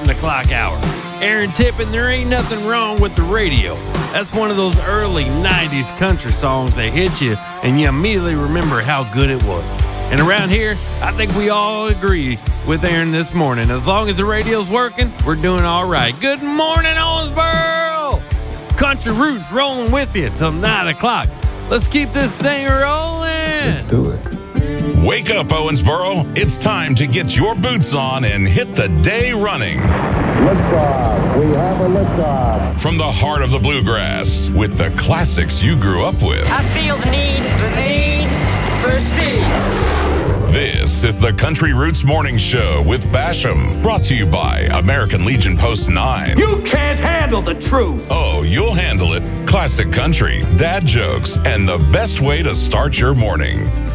7 o'clock hour. Aaron Tippin, there ain't nothing wrong with the radio. That's one of those early 90s country songs that hit you and you immediately remember how good it was. And around here, I think we all agree with Aaron this morning. As long as the radio's working, we're doing all right. Good morning, Owensboro! Country Roots rolling with you till 9 o'clock. Let's keep this thing rolling. Let's do it. Wake up, Owensboro. It's time to get your boots on and hit the day running. Liftoff. We have a liftoff. From the heart of the bluegrass with the classics you grew up with. I feel the need for speed. This is the Country Roots Morning Show with Basham, brought to you by American Legion Post 9. You can't handle the truth. Oh, you'll handle it. Classic country, dad jokes, and the best way to start your morning.